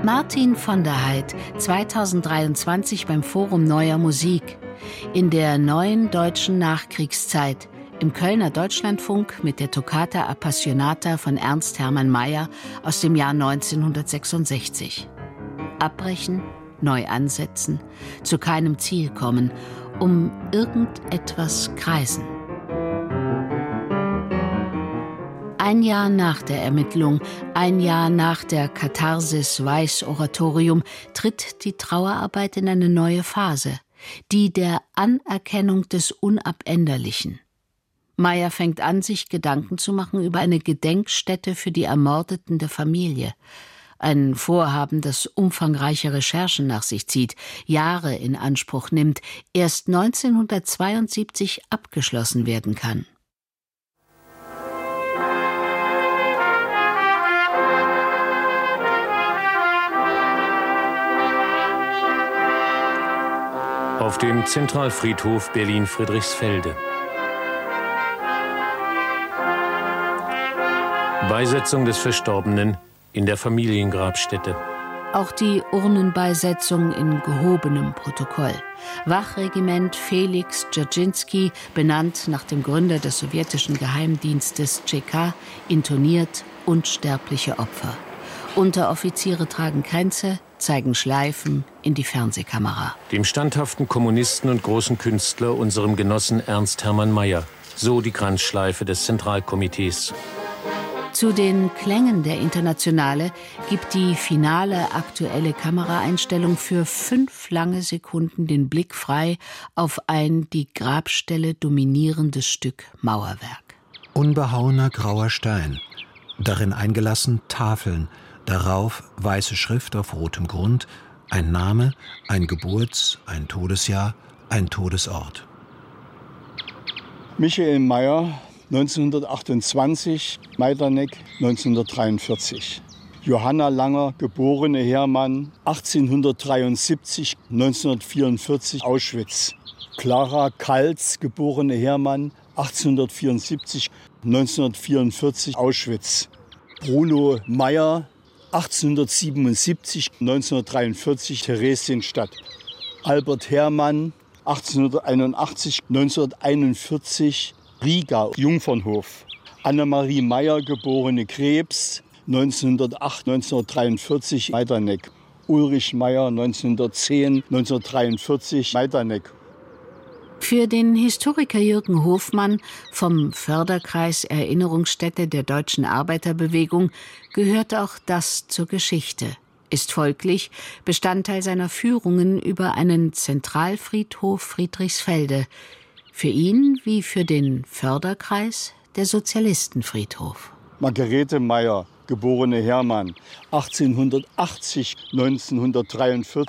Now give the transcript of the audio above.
Martin von der Heydt, 2023 beim Forum Neuer Musik. In der neuen deutschen Nachkriegszeit. Im Kölner Deutschlandfunk mit der Toccata Appassionata von Ernst Hermann Meyer aus dem Jahr 1966. Abbrechen, neu ansetzen, zu keinem Ziel kommen, um irgendetwas kreisen. Ein Jahr nach der Ermittlung, ein Jahr nach der Katharsis Weiß-Oratorium tritt die Trauerarbeit in eine neue Phase, die der Anerkennung des Unabänderlichen. Meyer fängt an, sich Gedanken zu machen über eine Gedenkstätte für die Ermordeten der Familie. Ein Vorhaben, das umfangreiche Recherchen nach sich zieht, Jahre in Anspruch nimmt, erst 1972 abgeschlossen werden kann. Auf dem Zentralfriedhof Berlin-Friedrichsfelde. Beisetzung des Verstorbenen in der Familiengrabstätte. Auch die Urnenbeisetzung in gehobenem Protokoll. Wachregiment Felix Dzerzhinsky, benannt nach dem Gründer des sowjetischen Geheimdienstes CK, intoniert unsterbliche Opfer. Unteroffiziere tragen Kränze, zeigen Schleifen in die Fernsehkamera. Dem standhaften Kommunisten und großen Künstler, unserem Genossen Ernst Hermann Meyer. So die Kranzschleife des Zentralkomitees. Zu den Klängen der Internationale gibt die finale aktuelle Kameraeinstellung für 5 lange Sekunden den Blick frei auf ein die Grabstelle dominierendes Stück Mauerwerk. Unbehauener grauer Stein, darin eingelassen Tafeln, darauf weiße Schrift auf rotem Grund, ein Name, ein Geburts-, ein Todesjahr, ein Todesort. Michael Meyer, 1928, Majdanek 1943. Johanna Langer, geborene Hermann, 1873, 1944, Auschwitz. Clara Kaltz, geborene Hermann, 1874, 1944, Auschwitz. Bruno Meyer, 1877, 1943, Theresienstadt. Albert Hermann, 1881, 1941, Riga, Jungfernhof. Annemarie Meyer, geborene Krebs, 1908, 1943, Majdanek. Ulrich Meyer, 1910, 1943, Majdanek. Für den Historiker Jürgen Hofmann vom Förderkreis Erinnerungsstätte der Deutschen Arbeiterbewegung gehört auch das zur Geschichte, ist folglich Bestandteil seiner Führungen über einen Zentralfriedhof Friedrichsfelde. Für ihn wie für den Förderkreis der Sozialistenfriedhof. Margarete Meyer, geborene Hermann, 1880, 1943.